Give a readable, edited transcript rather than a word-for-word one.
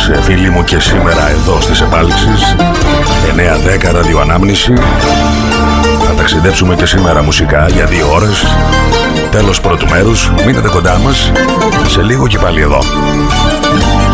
εμείς φίλοι μου και σήμερα εδώ στις επάλξεις 9-10 ραδιοανάμνηση. Θα ταξιδέψουμε και σήμερα μουσικά για 2 ώρες. Τέλος πρώτου μέρους, μείνετε κοντά μας, σε λίγο και πάλι εδώ.